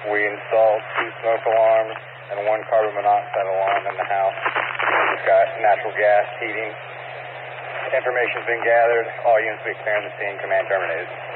We installed 2 smoke alarms and 1 carbon monoxide alarm in the house. We've got natural gas heating. Information's been gathered. All units will be clearing the scene. Command terminated.